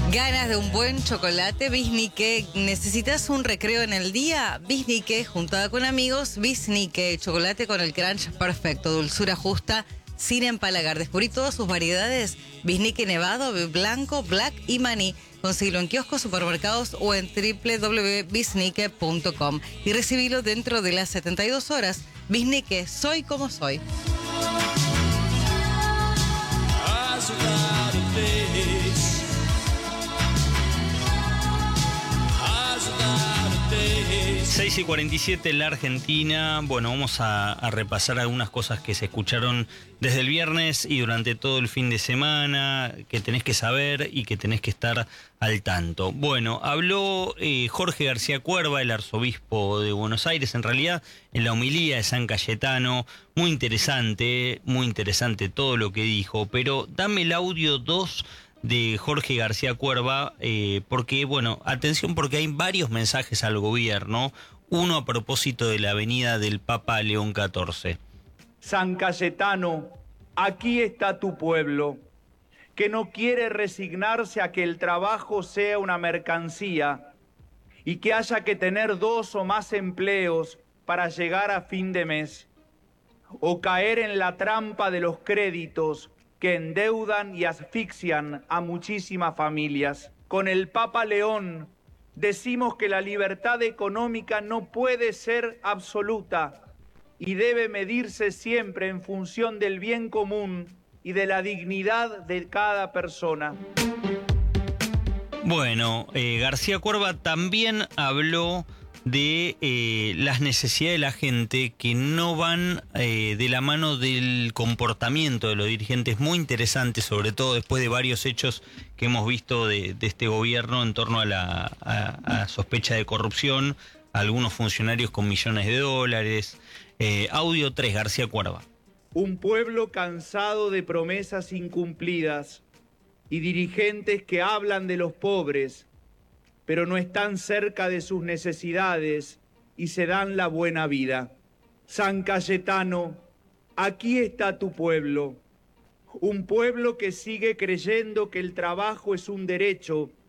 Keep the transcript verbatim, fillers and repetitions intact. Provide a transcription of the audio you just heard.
¿Ganas de un buen chocolate? Bisnique. ¿Necesitas un recreo en el día? Bisnique, juntada con amigos, Bisnique. Chocolate con el crunch perfecto, dulzura justa, sin empalagar. Descubrí todas sus variedades. Bisnique nevado, blanco, black y maní. Conseguilo en kioscos, supermercados o en doble u doble u doble u punto bisnique punto com y recibilo dentro de las setenta y dos horas. Bisnique, soy como soy. seis y cuarenta y siete en la Argentina. Bueno, vamos a, a repasar algunas cosas que se escucharon desde el viernes y durante todo el fin de semana, que tenés que saber y que tenés que estar al tanto. Bueno, habló eh, Jorge García Cuerva, el arzobispo de Buenos Aires, en realidad en la homilía de San Cayetano. Muy interesante, muy interesante todo lo que dijo, pero dame el audio dos de Jorge García Cuerva, eh, porque, bueno, atención porque hay varios mensajes al gobierno, uno a propósito de la venida del Papa León catorce. San Cayetano, aquí está tu pueblo, que no quiere resignarse a que el trabajo sea una mercancía y que haya que tener dos o más empleos para llegar a fin de mes, o caer en la trampa de los créditos que endeudan y asfixian a muchísimas familias. Con el Papa León decimos que la libertad económica no puede ser absoluta y debe medirse siempre en función del bien común y de la dignidad de cada persona. Bueno, eh, García Cuerva también habló de eh, las necesidades de la gente que no van eh, de la mano del comportamiento de los dirigentes. Muy interesante, sobre todo después de varios hechos que hemos visto de, de este gobierno en torno a la a, a sospecha de corrupción, algunos funcionarios con millones de dólares. Eh, audio tres, García Cuerva. Un pueblo cansado de promesas incumplidas y dirigentes que hablan de los pobres, pero no están cerca de sus necesidades y se dan la buena vida. San Cayetano, aquí está tu pueblo, un pueblo que sigue creyendo que el trabajo es un derecho